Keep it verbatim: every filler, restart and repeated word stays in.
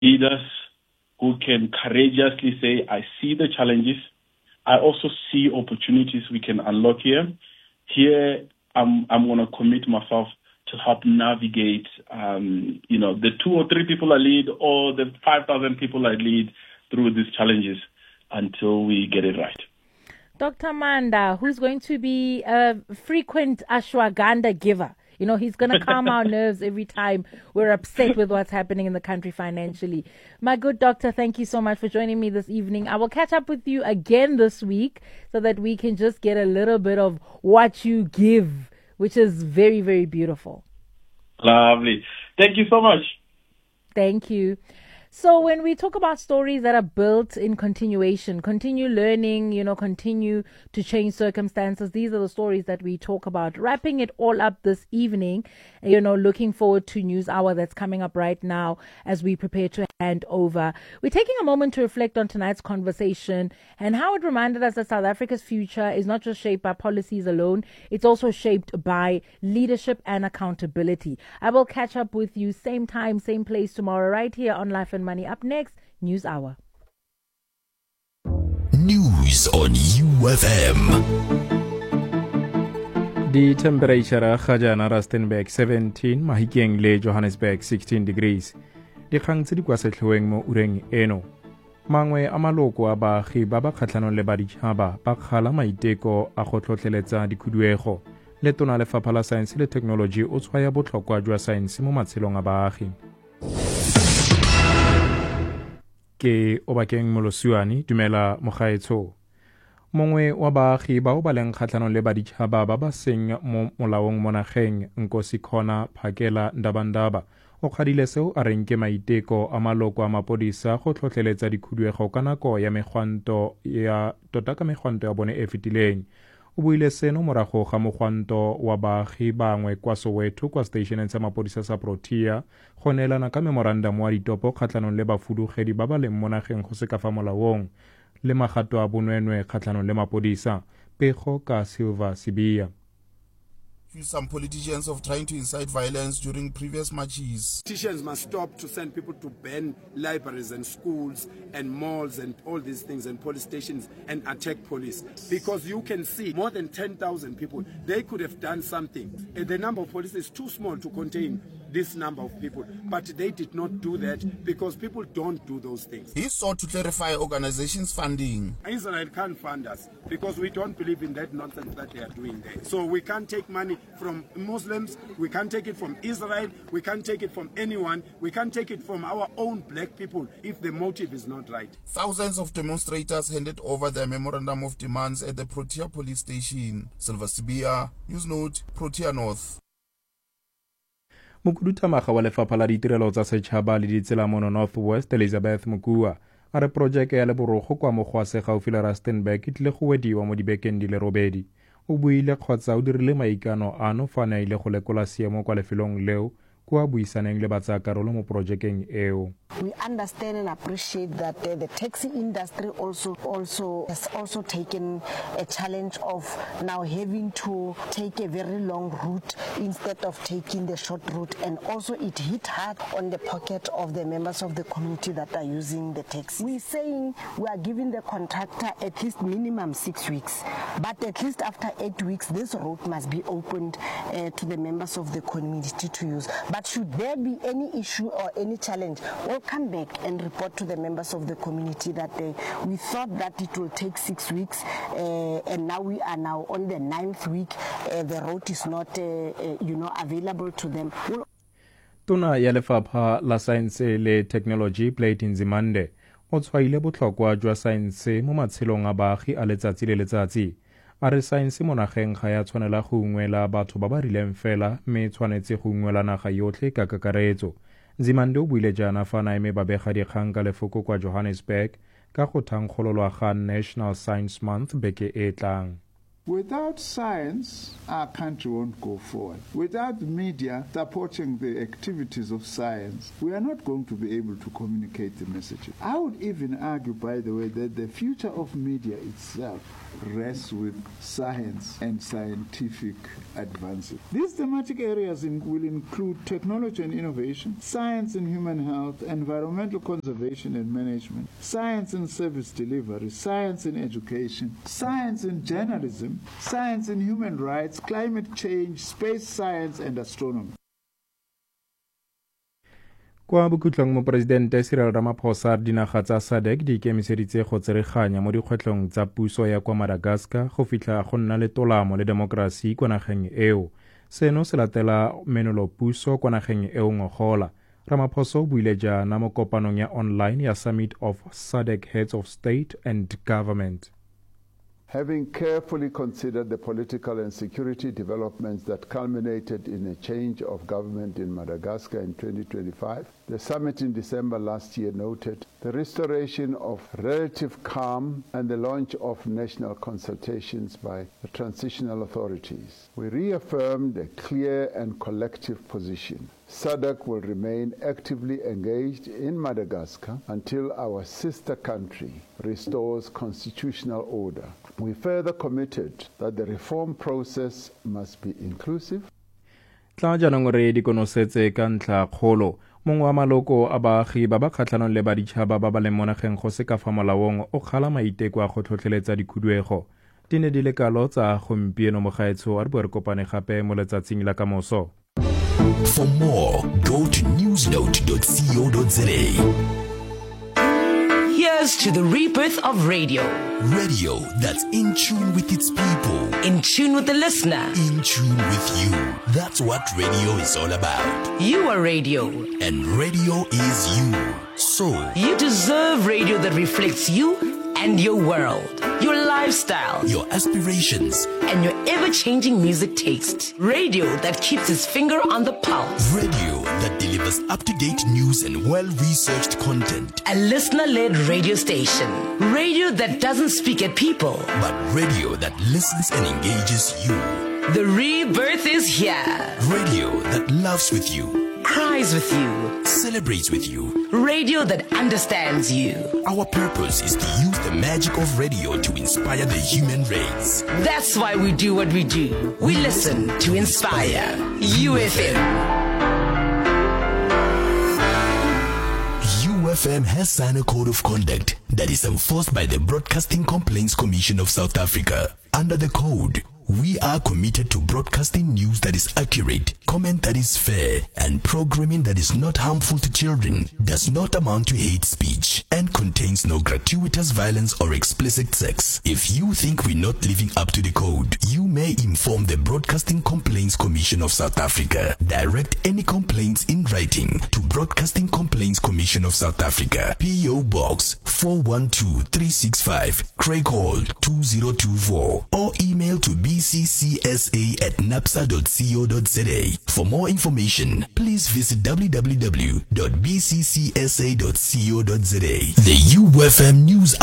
leaders who can courageously say, I see the challenges. I also see opportunities we can unlock here. Here, I'm, I'm going to commit myself to help navigate, um, you know, the two or three people I lead or the five thousand people I lead through these challenges until we get it right. Doctor Manda, who's going to be a frequent ashwagandha giver. You know, he's going to calm our nerves every time we're upset with what's happening in the country financially. My good doctor, thank you so much for joining me this evening. I will catch up with you again this week so that we can just get a little bit of what you give, which is very, very beautiful. Lovely. Thank you so much. Thank you. So when we talk about stories that are built in continuation, continue learning, you know, continue to change circumstances, these are the stories that we talk about. Wrapping it all up this evening, you know, looking forward to News Hour that's coming up right now as we prepare to hand over. We're taking a moment to reflect on tonight's conversation and how it reminded us that South Africa's future is not just shaped by policies alone, it's also shaped by leadership and accountability. I will catch up with you same time, same place tomorrow right here on Life and Money. Up next, News Hour. News on U F M. The temperature ga jana Rustenburg seventeen, Mahikeng le Johannesburg sixteen degrees. Di kgang tse di kwa setlhoeng mo ureng eno. Mangwe a maloko a baagi ba ba kgatlhanong le baditšhaba ba kgala maiteko a go tlhotlheletsa dikhuduego. Letona Lefapha la Saense le Technology o tshwaya botlhokwa jwa saense mo matshelong a baagi. Ke Obakeng Molosiwane, dumela mogaetsho. Mongwe wa baagi ba o ba leng kgatlhanong le baditšhaba ba ba seng mo molaong mo nageng, Nkosikhona Phakela Ndabandaba, o kgadile seo a reng ke maiteko a maloko a mapodisa go tlhotlheletsa dikhuduego ka nako ya megwanto ya tota ka megwanto ya bone e fetileng. O buile seno morago ga mogwanto wa baagi bangwe kwa Soweto kwa stationeng sa mapodisa sa Protea go neelana ka memorandum wa ditopo kgatlhanong le bafudugedi ba ba leng mo nageng go se ka fa molaong le magato a bonweenwee kgatlhanong le mapodisa. Pego ka Silva Sibia. Some politicians of trying to incite violence during previous marches. Politicians must stop to send people to burn libraries and schools and malls and all these things and police stations and attack police. Because you can see more than ten thousand people, they could have done something. And the number of police is too small to contain this number of people. But they did not do that because people don't do those things. He sought to clarify organizations' funding. Israel can't fund us because we don't believe in that nonsense that they are doing there. So we can't take money from Muslims, we can't take it from Israel, we can't take it from anyone, we can't take it from our own black people if the motive is not right. Thousands of demonstrators handed over their memorandum of demands at the Protea police station. Silva Sibia, Newsnote, Protea North. Mokhuduthamaga wa Lefapha la Ditirelo tsa Setšhaba le Ditsela mono Northwest, Elizabeth Mokua, a re projeke ya leborogo kwa mogwase gaufi le Rustenburg e tlile go wediwa mo dibekeng di le robedi. O buile kgotsa o dirile maikano ano fa na ile go lekola seemo kwa lefelong leo kwa buisaneng le batsakarolo mo projekeng eo. We understand and appreciate that uh, the taxi industry also also has also taken a challenge of now having to take a very long route instead of taking the short route, and also it hit hard on the pocket of the members of the community that are using the taxi. We're saying we are giving the contractor at least minimum six weeks, but at least after eight weeks this road must be opened uh, to the members of the community to use. But should there be any issue or any challenge, we'll come back and report to the members of the community that uh, we thought that it will take six weeks uh, and now we are now on the ninth week. Uh, the road is not uh, uh, you know, available to them. We'll Tona ya Lefapha la Saense le Technology, Plate Nzimande, o tshwaile botlhokwa jwa saense mo matshelong a baagi a letsatsi le letsatsi. A re saense mo nageng ga ya tshwanela go ungwela batho ba ba rileng fela mme tshwanetse go ungwela naga yotlhe ka kakaretso. Nzimande o buile jaana fa na eme babega dikgang ka lefoko kwa Johannesburg ka go thankgololwa ga National Science Month beke e tlang. Without science, our country won't go forward. Without the media supporting the activities of science, we are not going to be able to communicate the messages. I would even argue, by the way, that the future of media itself rests with science and scientific advances. These thematic areas in, will include technology and innovation, science and human health, environmental conservation and management, science and service delivery, science and education, science and journalism, science and human rights, climate change, space science, and astronomy. Kwa bokhutlong moporesidente Cyril Ramaphosa dinaga tsa S A D C di ikemiseditse go tsereganya mo dikgwetlhong tsa puso ya kwa Madagascar go fitlha go nna le tolamo le demokrasi kwa nageng eo. Seno se latela menolopuso kwa nageng eo ngogola. Ramaphosa o buile jaana mo kopanong ya online ya Summit of S A D C Heads of State and Government. Having carefully considered the political and security developments that culminated in a change of government in Madagascar in twenty twenty-five, the summit in December last year noted the restoration of relative calm and the launch of national consultations by the transitional authorities. We reaffirmed a clear and collective position. S A D C will remain actively engaged in Madagascar until our sister country restores constitutional order. We further committed that the reform process must be inclusive. Tla jaanong re di konosetse ka ntlha kgolo mongwe wa maloko a baagi ba ba kgatlhanong le baditšhaba ba ba leng mo nageng go se ka fa molaong o kgala maiteko a go tlhotlheletsa dikhuduego. Di ne di le kalo tsa gompieno mogaetsho a re bo re kopane gape mo letsatsing la kamoso. For more, go to newsnote dot co dot za. Here's to the rebirth of radio. Radio that's in tune with its people. In tune with the listener. In tune with you. That's what radio is all about. You are radio. And radio is you. So, you deserve radio that reflects you and your world, your lifestyle, your aspirations, and your ever-changing music taste. Radio that keeps its finger on the pulse. Radio that delivers up-to-date news and well-researched content. A listener-led radio station. Radio that doesn't speak at people, but radio that listens and engages you. The rebirth is here. Radio that loves with you, cries with you, celebrates with you. Radio that understands you. Our purpose is to use the magic of radio to inspire the human race. That's why we do what we do. We listen to inspire. U F M. U F M has signed a code of conduct that is enforced by the Broadcasting Complaints Commission of South Africa. Under the code, we are committed to broadcasting news that is accurate, comment that is fair, and programming that is not harmful to children, does not amount to hate speech, and contains no gratuitous violence or explicit sex. If you think we're not living up to the code, you may inform the Broadcasting Complaints Commission of South Africa. Direct any complaints in writing to Broadcasting Complaints Commission of South Africa, P O Box four one two three six five, Craighold two zero two four, or email to b c c s a at napsa dot co dot za. For more information, please visit w w w dot b c c s a dot co dot za. The U F M News